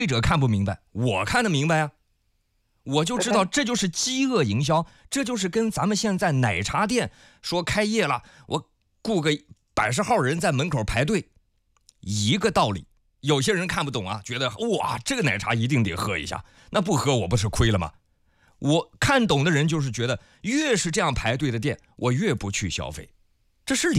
费者看不明白，我看得明白啊。我就知道这就是饥饿营销，这就是跟咱们现在奶茶店说开业了，我雇个80号人在门口排队一个道理。有些人看不懂啊，觉得哇这个奶茶一定得喝一下，那不喝我不是亏了吗？我看懂的人就是觉得越是这样排队的店我越不去消费，这是